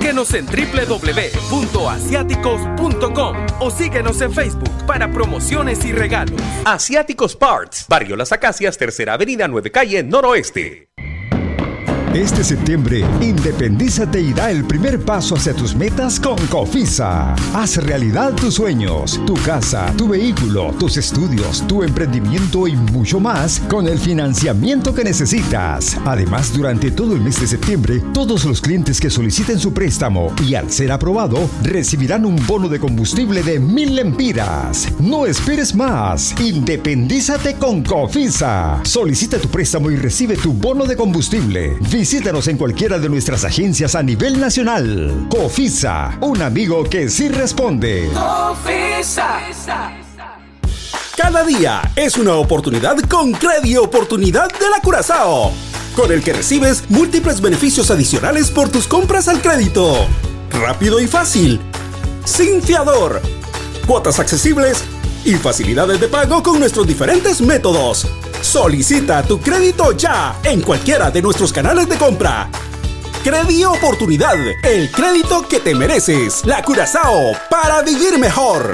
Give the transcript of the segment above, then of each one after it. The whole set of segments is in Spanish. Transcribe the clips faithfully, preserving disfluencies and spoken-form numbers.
Síguenos en doble u doble u doble u punto asiáticos punto com o síguenos en Facebook para promociones y regalos. Asiáticos Parts, Barrio Las Acacias, Tercera Avenida, nueve Calle, Noroeste. Este septiembre, independízate y da el primer paso hacia tus metas con Cofisa. Haz realidad tus sueños, tu casa, tu vehículo, tus estudios, tu emprendimiento y mucho más con el financiamiento que necesitas. Además, durante todo el mes de septiembre, todos los clientes que soliciten su préstamo y al ser aprobado, recibirán un bono de combustible de mil lempiras. No esperes más. Independízate con Cofisa. Solicita tu préstamo y recibe tu bono de combustible. Visítanos en cualquiera de nuestras agencias a nivel nacional. Cofisa, un amigo que sí responde. Cofisa. Cada día es una oportunidad con Credi Oportunidad de la Curazao, con el que recibes múltiples beneficios adicionales por tus compras al crédito. Rápido y fácil, sin fiador, cuotas accesibles y facilidades de pago con nuestros diferentes métodos. Solicita tu crédito ya en cualquiera de nuestros canales de compra. Credi Oportunidad, el crédito que te mereces. La Curazao, para vivir mejor.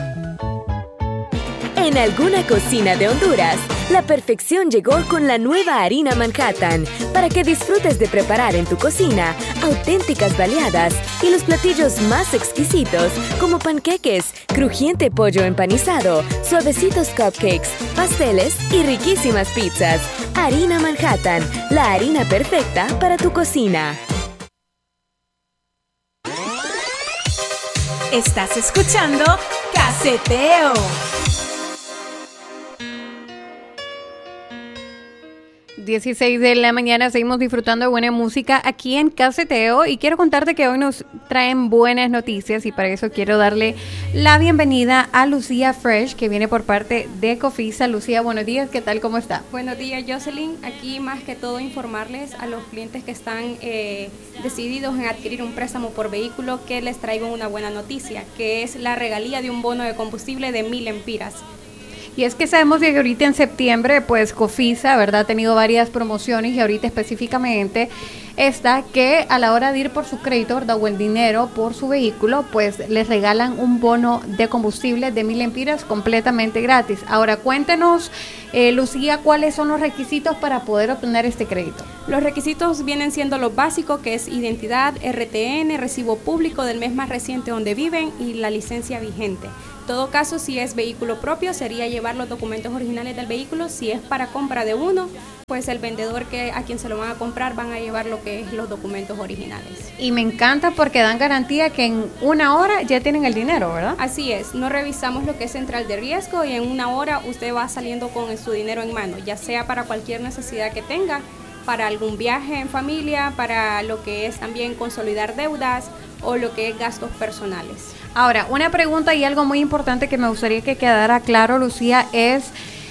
En alguna cocina de Honduras, la perfección llegó con la nueva harina Manhattan para que disfrutes de preparar en tu cocina auténticas baleadas y los platillos más exquisitos como panqueques, crujiente pollo empanizado, suavecitos cupcakes, pasteles y riquísimas pizzas. Harina Manhattan, la harina perfecta para tu cocina. Estás escuchando Caseteo. dieciséis de la mañana, seguimos disfrutando de buena música aquí en Caseteo y quiero contarte que hoy nos traen buenas noticias y para eso quiero darle la bienvenida a Lucía Fresh, que viene por parte de Cofisa. Lucía, buenos días, ¿qué tal? ¿Cómo está? Buenos días, Jocelyn. Aquí más que todo informarles a los clientes que están eh, decididos en adquirir un préstamo por vehículo que les traigo una buena noticia, que es la regalía de un bono de combustible de mil lempiras. Y es que sabemos que ahorita en septiembre, pues Cofisa, ¿verdad?, ha tenido varias promociones y ahorita específicamente esta que a la hora de ir por su crédito, ¿verdad?, o el dinero por su vehículo, pues les regalan un bono de combustible de mil lempiras completamente gratis. Ahora, cuéntenos, eh, Lucía, ¿cuáles son los requisitos para poder obtener este crédito? Los requisitos vienen siendo lo básico, que es identidad, R T N, recibo público del mes más reciente donde viven y la licencia vigente. En todo caso, si es vehículo propio, sería llevar los documentos originales del vehículo. Si es para compra de uno, pues el vendedor que a quien se lo van a comprar van a llevar lo que es los documentos originales. Y me encanta porque dan garantía que en una hora ya tienen el dinero, ¿verdad? Así es, no revisamos lo que es central de riesgo y en una hora usted va saliendo con su dinero en mano, ya sea para cualquier necesidad que tenga, para algún viaje en familia, para lo que es también consolidar deudas o lo que es gastos personales. Ahora, una pregunta y algo muy importante que me gustaría que quedara claro, Lucía, es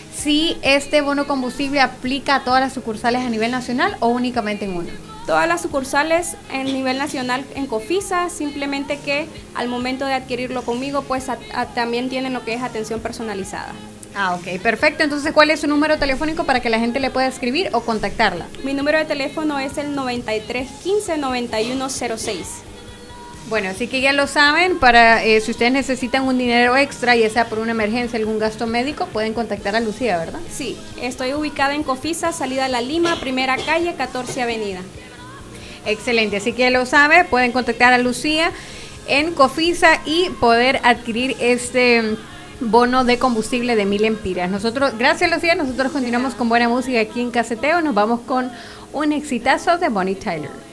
si este bono combustible aplica a todas las sucursales a nivel nacional o únicamente en una. Todas las sucursales a nivel nacional en Cofisa, simplemente que al momento de adquirirlo conmigo, pues a, a, también tienen lo que es atención personalizada. Ah, ok, perfecto. Entonces, ¿cuál es su número telefónico para que la gente le pueda escribir o contactarla? Mi número de teléfono es el noventa y tres quince noventa y uno cero seis. Bueno, así que ya lo saben, para eh, si ustedes necesitan un dinero extra, ya sea por una emergencia, algún gasto médico, pueden contactar a Lucía, ¿verdad? Sí, estoy ubicada en Cofisa, salida La Lima, primera calle, catorce avenida. Excelente, así que ya lo sabe, pueden contactar a Lucía en Cofisa y poder adquirir este bono de combustible de mil lempiras. Nosotros, gracias Lucía, nosotros continuamos con buena música aquí en Caseteo, nos vamos con un exitazo de Bonnie Tyler.